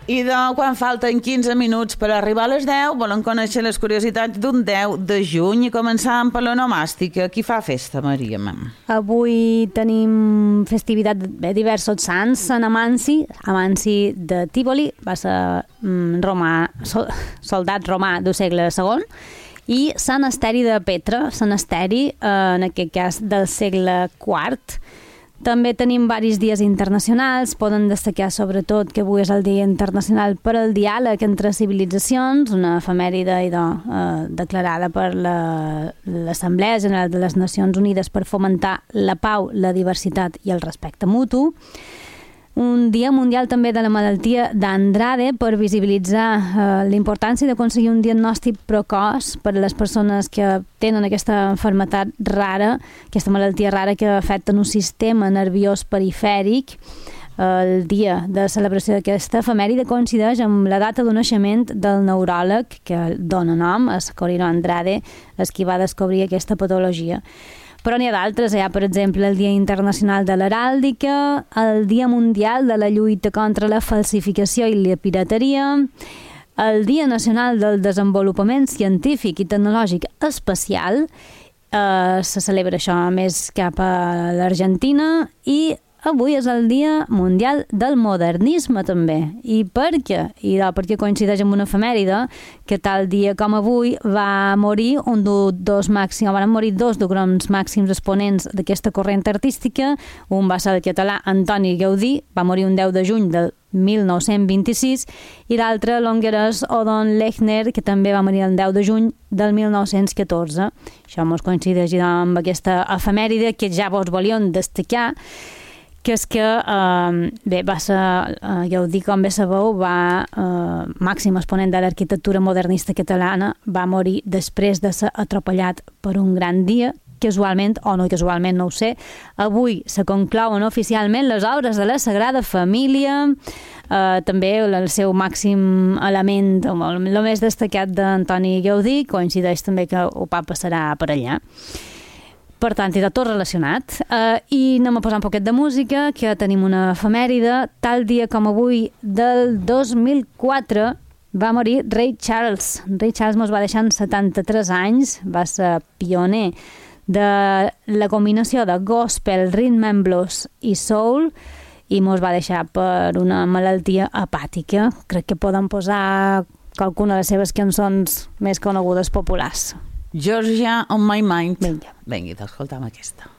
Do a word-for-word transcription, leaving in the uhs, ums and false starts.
I de quan falten quinze minuts per arribar a les deu, volen conèixer les curiositats d'un deu de juny i començar per l'onomàstica. Qui fa festa, Maria? Avui tenim festivitat de diversos sants. Sant Amanci, Amanci de Tívoli, va ser mm, romà, sol, soldat romà del segle segon, i Sant Esteri de Petra, Sant Esteri, eh, en aquest cas del segle quart. També tenim diversos dies internacionals, poden destacar sobretot que avui és el Dia Internacional per al Diàleg entre Civilitzacions, una efemèride idò, eh, declarada per l'Assemblea General de les Nacions Unides per fomentar la pau, la diversitat i el respecte mutu. Un dia mundial també de la malaltia d'Andrade per visibilitzar eh, la importància d'aconseguir un diagnòstic precoç per a les persones que tenen aquesta malaltia rara, aquesta malaltia rara que afecta un sistema nerviós perifèric. El dia de celebració d'aquesta efemèride coincideix amb la data de naixement del neuròleg que dona nom a Socorro Andrade, el qui va descobrir aquesta patologia. Però n'hi ha d'altres, hi ha, per exemple, el Dia Internacional de l'Heràldica, el Dia Mundial de la Lluita contra la Falsificació i la Pirateria, el Dia Nacional del Desenvolupament Científic i Tecnològic Espacial, eh, se celebra això més cap a l'Argentina, i avui és el Dia Mundial del Modernisme, també. I per què? I perquè coincideix amb una efemèride que tal dia com avui va morir un dos màxims, van morir dos dels grans màxims exponents d'aquesta corrent artística. Un va ser el català Antoni Gaudí, va morir un deu de juny del mil nou-cents vint-i-sis, i l'altre l'hongarès Odon Lechner, que també va morir el deu de juny del mil nou-cents catorze. Això mos coincideix amb aquesta efemèride que ja vos volíem destacar, que és que, eh, bé, va ser, eh, Gaudí, com bé sabeu, va, eh, màxim exponent de l'arquitectura modernista catalana, va morir després de ser atropellat per un gran dia. Casualment, o no casualment, no ho sé, avui se conclouen oficialment les obres de la Sagrada Família, eh, també el seu màxim element, el més destacat d'Antoni Gaudí, coincideix també que el papa serà per allà. Per tant, era tot relacionat. Uh, I anem a posar un poquet de música, que tenim una efemèride. Tal dia com avui del dos mil quatre va morir Ray Charles. Ray Charles mos va deixar en setanta-tres anys, va ser pioner de la combinació de gospel, rhythm and blues i soul, i mos va deixar per una malaltia hepàtica. Crec que poden posar qualcuna de les seves cançons més conegudes populars. Georgia on my mind. Vinga. Vinga, escolta'm aquesta.